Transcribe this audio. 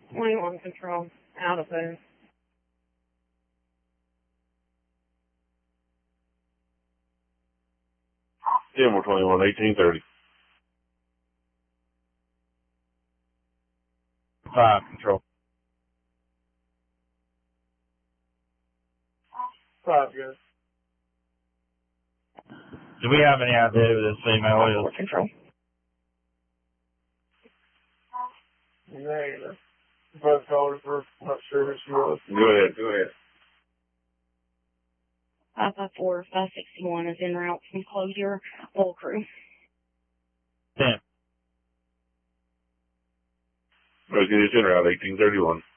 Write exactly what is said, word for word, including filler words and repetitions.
twenty-one control, out of there. Denver twenty-one, eighteen thirty. Five control. Five, good. Do we have any idea who this female is? Control. Negative. Both callers were not sure who she was. Go ahead, go ahead. five five four, five sixty-one is en route from closure. Full crew. ten. Rescue is in route, eighteen thirty-one.